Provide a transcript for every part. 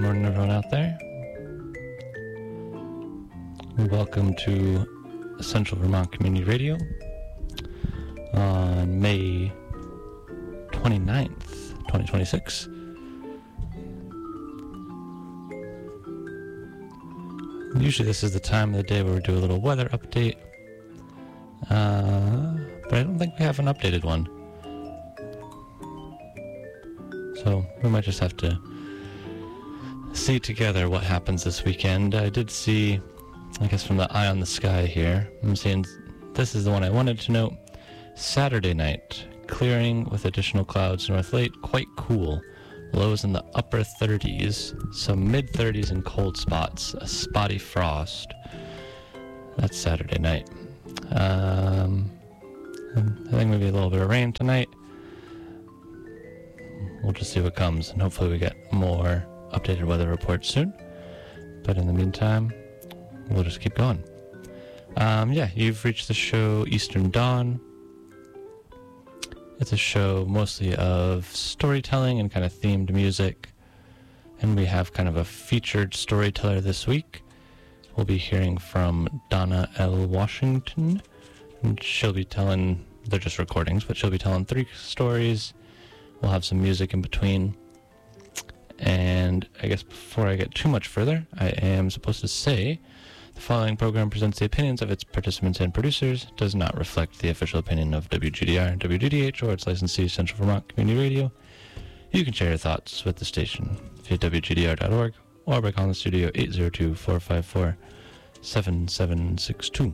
morning, everyone out there. Welcome to Central Vermont Community Radio on May 29th, 2026. Usually this is the time of the day where we do a little weather update, but I don't think we have an updated one. So we might just have to see together what happens this weekend. I did see, I guess from the eye on the sky here, I'm seeing this is the one I wanted to note. Saturday night, clearing with additional clouds north late, quite cool. Lows in the upper 30s, some mid 30s in cold spots, a spotty frost. That's Saturday night. And I think maybe a little bit of rain tonight. We'll just see what comes, and hopefully we get more updated weather reports soon. But in the meantime, we'll just keep going. Yeah, you've reached the show Eastern Dawn. It's a show mostly of storytelling and kind of themed music. And we have kind of a featured storyteller this week. We'll be hearing from Donna L. Washington. And she'll be telling, they're just recordings, but she'll be telling 3 stories. We'll have some music in between. And I guess before I get too much further, I am supposed to say the following program presents the opinions of its participants and producers, does not reflect the official opinion of WGDR, WGDH, or its licensee, Central Vermont Community Radio. You can share your thoughts with the station via WGDR.org or by calling the studio 802-454-7762.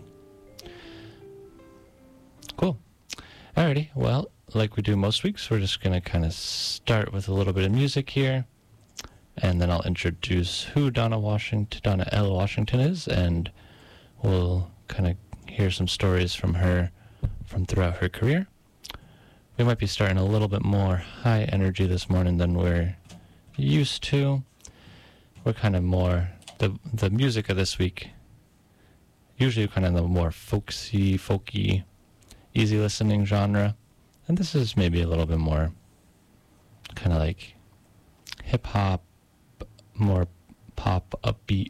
Cool. Alrighty, well, like we do most weeks, we're just going to kind of start with a little bit of music here, and then I'll introduce who Donna L. Washington is, and we'll kind of hear some stories from her from throughout her career. We might be starting a little bit more high energy this morning than we're used to. We're kind of more, the music of this week, usually kind of the more folky, easy listening genre. And this is maybe a little bit more kind of like hip-hop, more pop, upbeat.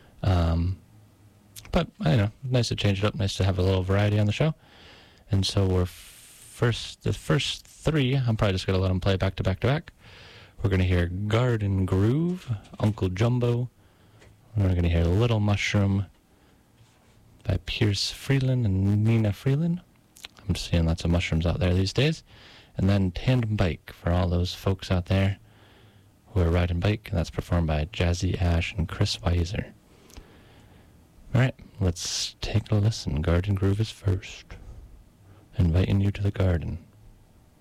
But, I know, nice to change it up, nice to have a little variety on the show. And so the first 3, I'm probably just going to let them play back to back to back. We're going to hear Garden Groove, Uncle Jumbo. And we're going to hear Little Mushroom by Pierce Freeland and Nina Freeland. I'm seeing lots of mushrooms out there these days. And then Tandem Bike for all those folks out there who are riding bike, and that's performed by Jazzy Ash and Chris Weiser. Alright, let's take a listen. Garden Groove is first. Inviting you to the garden.